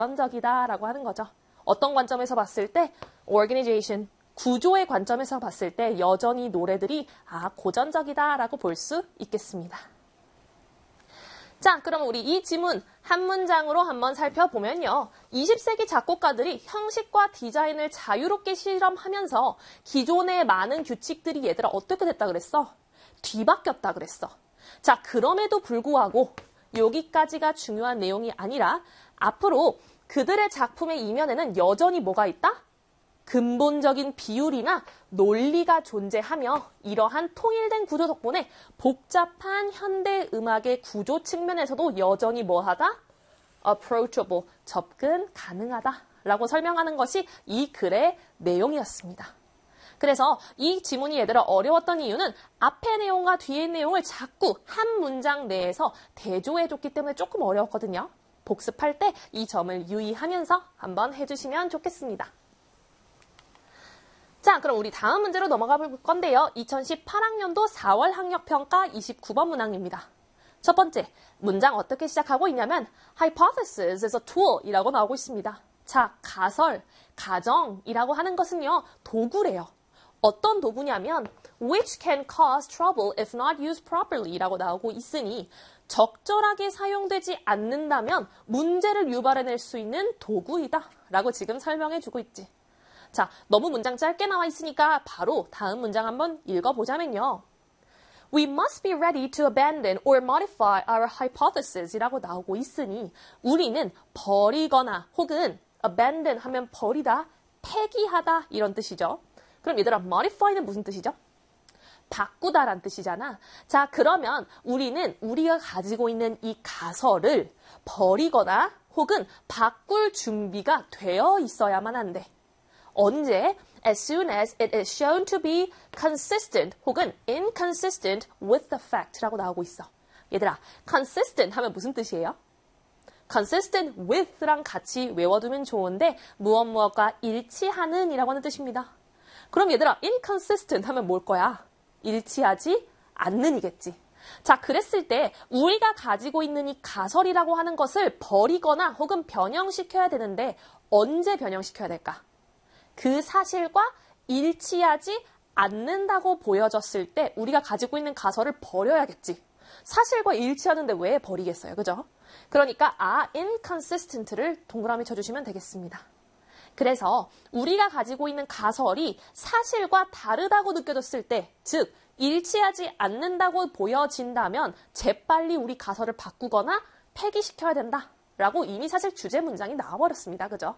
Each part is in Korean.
고전적이다 라고 하는 거죠. 어떤 관점에서 봤을 때 organization, 구조의 관점에서 봤을 때 여전히 노래들이 고전적이다 라고 볼 수 있겠습니다. 자, 그럼 우리 이 지문 한 문장으로 한번 살펴보면요. 20세기 작곡가들이 형식과 디자인을 자유롭게 실험하면서 기존의 많은 규칙들이 얘들아 어떻게 됐다 그랬어? 뒤바뀌었다 그랬어. 자, 그럼에도 불구하고 여기까지가 중요한 내용이 아니라 앞으로 그들의 작품의 이면에는 여전히 뭐가 있다? 근본적인 비율이나 논리가 존재하며 이러한 통일된 구조 덕분에 복잡한 현대 음악의 구조 측면에서도 여전히 뭐하다? approachable, 접근 가능하다라고 설명하는 것이 이 글의 내용이었습니다. 그래서 이 지문이 얘들아 어려웠던 이유는 앞의 내용과 뒤의 내용을 자꾸 한 문장 내에서 대조해줬기 때문에 조금 어려웠거든요. 복습할 때 이 점을 유의하면서 한번 해주시면 좋겠습니다. 자, 그럼 우리 다음 문제로 넘어가 볼 건데요. 2018학년도 4월 학력평가 29번 문항입니다. 첫 번째, 문장 어떻게 시작하고 있냐면 hypothesis is a tool 이라고 나오고 있습니다. 자, 가설, 가정이라고 하는 것은요, 도구래요. 어떤 도구냐면 which can cause trouble if not used properly 라고 나오고 있으니 적절하게 사용되지 않는다면 문제를 유발해낼 수 있는 도구이다 라고 지금 설명해주고 있지. 자, 너무 문장 짧게 나와 있으니까 바로 다음 문장 한번 읽어보자면요. We must be ready to abandon or modify our hypothesis 이라고 나오고 있으니 우리는 버리거나 혹은 abandon 하면 버리다, 폐기하다 이런 뜻이죠. 그럼 얘들아 modify는 무슨 뜻이죠? 바꾸다란 뜻이잖아. 자, 그러면 우리는 우리가 가지고 있는 이 가설을 버리거나 혹은 바꿀 준비가 되어 있어야만 한대. 언제? As soon as it is shown to be consistent 혹은 inconsistent with the fact라고 나오고 있어. 얘들아, consistent 하면 무슨 뜻이에요? consistent with랑 같이 외워두면 좋은데 무엇과 일치하는 이라고 하는 뜻입니다. 그럼 얘들아, inconsistent 하면 뭘 거야? 일치하지 않는 이겠지. 자, 그랬을 때 우리가 가지고 있는 이 가설이라고 하는 것을 버리거나 혹은 변형시켜야 되는데 언제 변형시켜야 될까? 그 사실과 일치하지 않는다고 보여졌을 때 우리가 가지고 있는 가설을 버려야겠지. 사실과 일치하는데 왜 버리겠어요? 그죠? 그러니까 inconsistent를 동그라미 쳐주시면 되겠습니다. 그래서 우리가 가지고 있는 가설이 사실과 다르다고 느껴졌을 때, 즉 일치하지 않는다고 보여진다면 재빨리 우리 가설을 바꾸거나 폐기시켜야 된다라고 이미 사실 주제 문장이 나와버렸습니다. 그죠?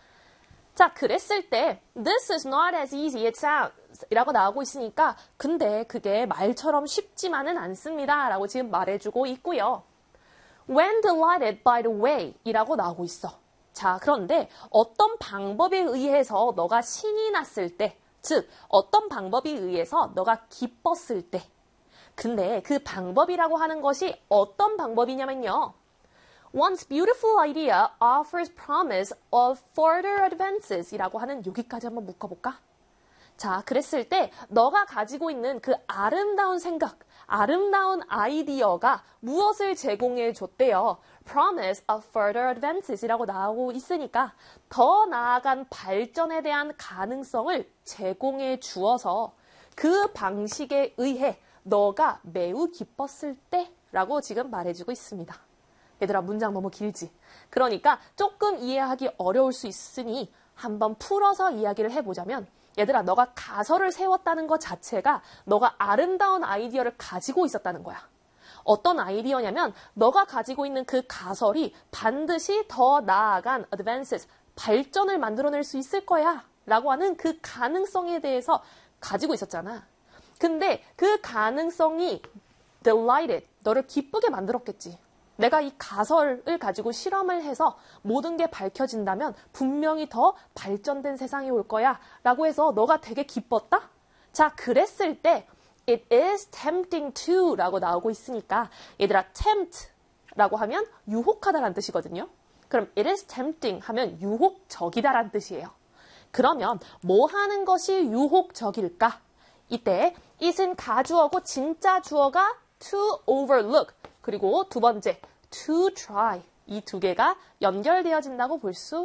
자, 그랬을 때 This is not as easy it sounds 이라고 나오고 있으니까 근데 그게 말처럼 쉽지만은 않습니다 라고 지금 말해주고 있고요. When delighted by the way 이라고 나오고 있어. 자, 그런데 어떤 방법에 의해서 너가 신이 났을 때, 즉 어떤 방법에 의해서 너가 기뻤을 때, 근데 그 방법이라고 하는 것이 어떤 방법이냐면요. One's beautiful idea offers promise of further advances 이라고 하는 여기까지 한번 묶어볼까? 자, 그랬을 때 너가 가지고 있는 그 아름다운 생각, 아름다운 아이디어가 무엇을 제공해 줬대요? Promise of further advances 이라고 나오고 있으니까 더 나아간 발전에 대한 가능성을 제공해 주어서 그 방식에 의해 너가 매우 기뻤을 때 라고 지금 말해주고 있습니다. 얘들아, 문장 너무 길지? 그러니까 조금 이해하기 어려울 수 있으니 한번 풀어서 이야기를 해보자면 얘들아, 너가 가설을 세웠다는 것 자체가 너가 아름다운 아이디어를 가지고 있었다는 거야. 어떤 아이디어냐면 너가 가지고 있는 그 가설이 반드시 더 나아간 advances, 발전을 만들어낼 수 있을 거야 라고 하는 그 가능성에 대해서 가지고 있었잖아. 근데 그 가능성이 delighted, 너를 기쁘게 만들었겠지. 내가 이 가설을 가지고 실험을 해서 모든 게 밝혀진다면 분명히 더 발전된 세상이 올 거야 라고 해서 너가 되게 기뻤다? 자, 그랬을 때 It is tempting to 라고 나오고 있으니까 얘들아, tempt 라고 하면 유혹하다라는 뜻이거든요. 그럼 it is tempting 하면 유혹적이다라는 뜻이에요. 그러면 뭐 하는 것이 유혹적일까? 이때 it은 가주어고 진짜 주어가 to overlook 그리고 두 번째 to try 이 두 개가 연결되어진다고 볼 수